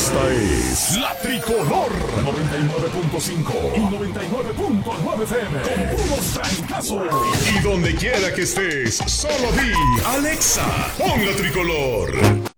Esta es La Tricolor 99.5 y 99.9 FM. Con puros trancazos. Y donde quiera que estés, solo di Alexa, pon La Tricolor.